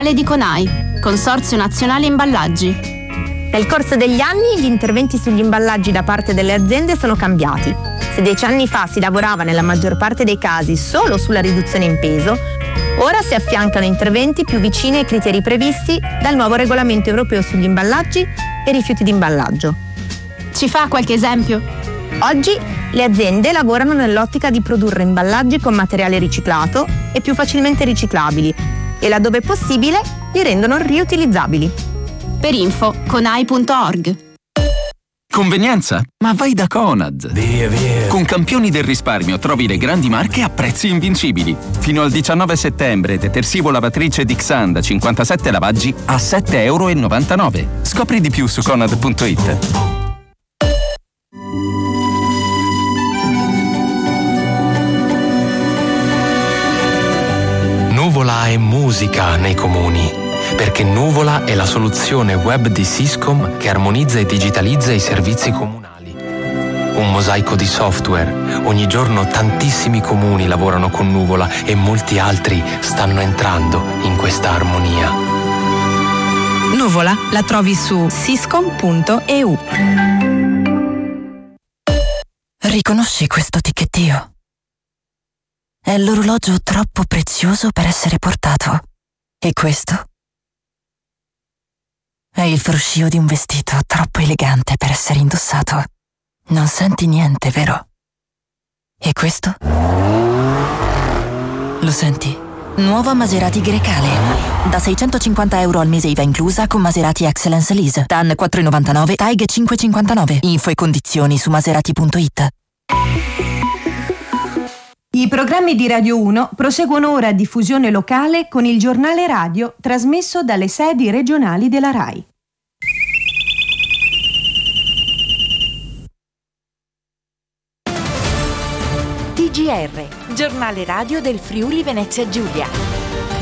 di CONAI, Consorzio Nazionale Imballaggi. Nel corso degli anni gli interventi sugli imballaggi da parte delle aziende sono cambiati. Se 10 anni fa si lavorava nella maggior parte dei casi solo sulla riduzione in peso, ora si affiancano interventi più vicini ai criteri previsti dal nuovo regolamento europeo sugli imballaggi e rifiuti di imballaggio. Ci fa qualche esempio? Oggi le aziende lavorano nell'ottica di produrre imballaggi con materiale riciclato e più facilmente riciclabili e laddove possibile li rendono riutilizzabili. Per info, conai.org. Convenienza? Ma vai da Conad! Via. Con Campioni del risparmio trovi le grandi marche a prezzi invincibili. Fino al 19 settembre detersivo lavatrice Dixan 57 lavaggi a €7,99. Scopri di più su conad.it. Nuvola è musica nei comuni, perché Nuvola è la soluzione web di Syscom che armonizza e digitalizza i servizi comunali. Un mosaico di software. Ogni giorno tantissimi comuni lavorano con Nuvola e molti altri stanno entrando in questa armonia. Nuvola la trovi su syscom.eu. Riconosci questo ticchettio? È l'orologio troppo prezioso per essere portato. E questo? È il fruscio di un vestito troppo elegante per essere indossato. Non senti niente, vero? E questo? Lo senti? Nuova Maserati Grecale. Da €650 al mese IVA inclusa con Maserati Excellence Lease. TAN 4,99, TAIG 5,59. Info e condizioni su maserati.it. I programmi di Radio 1 proseguono ora a diffusione locale con il giornale radio trasmesso dalle sedi regionali della RAI. TGR, giornale radio del Friuli Venezia Giulia.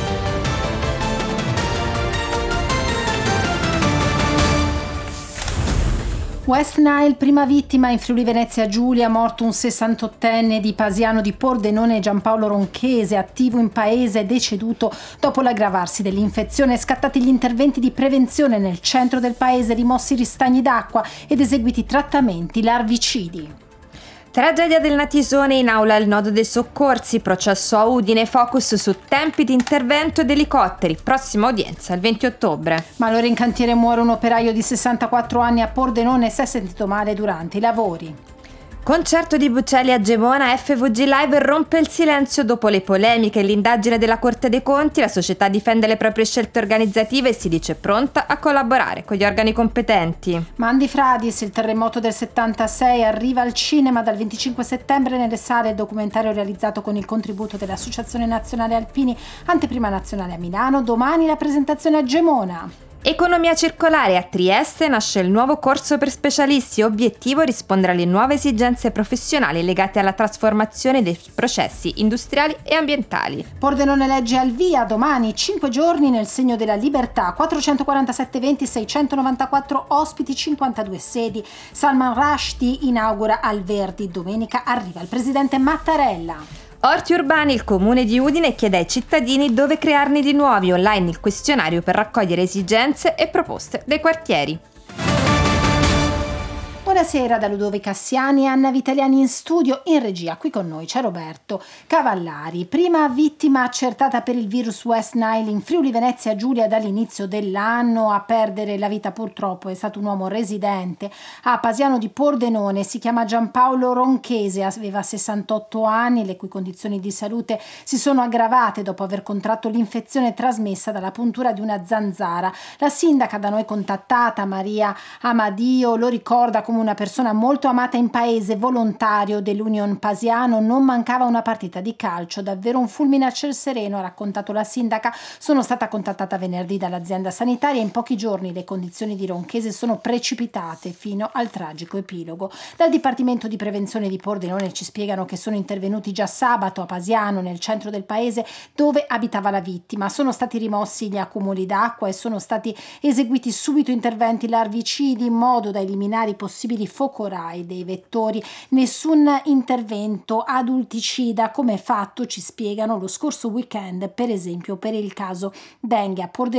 West Nile, prima vittima in Friuli Venezia Giulia, morto un 68enne di Pasiano di Pordenone, Giampaolo Ronchese, attivo in paese, deceduto dopo l'aggravarsi dell'infezione. Scattati gli interventi di prevenzione nel centro del paese, rimossi ristagni d'acqua ed eseguiti trattamenti larvicidi. Tragedia del Natisone, in aula il nodo dei soccorsi, processo a Udine, focus su tempi di intervento ed elicotteri, prossima udienza il 20 ottobre. Malore in cantiere, muore un operaio di 64 anni a Pordenone, si è sentito male durante i lavori. Concerto di Buccelli a Gemona, FVG Live rompe il silenzio dopo le polemiche e l'indagine della Corte dei Conti. La società difende le proprie scelte organizzative e si dice pronta a collaborare con gli organi competenti. Mandi Fradis, il terremoto del 76, arriva al cinema dal 25 settembre nelle sale. Il documentario realizzato con il contributo dell'Associazione Nazionale Alpini, anteprima nazionale a Milano. Domani la presentazione a Gemona. Economia circolare, a Trieste nasce il nuovo corso per specialisti, obiettivo rispondere alle nuove esigenze professionali legate alla trasformazione dei processi industriali e ambientali. Pordenone legge al via, domani 5 giorni nel segno della libertà, 447 eventi, 694 ospiti, 52 sedi. Salman Rushdie inaugura al Verdi, domenica arriva il presidente Mattarella. Orti urbani, il comune di Udine chiede ai cittadini dove crearne di nuovi, online il questionario per raccogliere esigenze e proposte dei quartieri. Buonasera da Ludovica Cassiani e Anna Vitaliani in studio. In regia qui con noi c'è Roberto Cavallari. Prima vittima accertata per il virus West Nile in Friuli Venezia Giulia dall'inizio dell'anno. A perdere la vita purtroppo è stato un uomo residente a Pasiano di Pordenone. Si chiama Giampaolo Ronchese, aveva 68 anni, le cui condizioni di salute si sono aggravate dopo aver contratto l'infezione trasmessa dalla puntura di una zanzara. La sindaca da noi contattata, Maria Amadio, lo ricorda come una persona molto amata in paese, volontario dell'Union Pasiano. Non mancava una partita di calcio, davvero un fulmine a ciel sereno, ha raccontato la sindaca. Sono stata contattata venerdì dall'azienda sanitaria. In pochi giorni le condizioni di Ronchese sono precipitate fino al tragico epilogo. Dal Dipartimento di Prevenzione di Pordenone ci spiegano che sono intervenuti già sabato a Pasiano, nel centro del paese dove abitava la vittima. Sono stati rimossi gli accumuli d'acqua e sono stati eseguiti subito interventi larvicidi in modo da eliminare i possibili possibili focolai dei vettori. Nessun intervento adulticida come fatto, ci spiegano, lo scorso weekend, per esempio per il caso dengue. A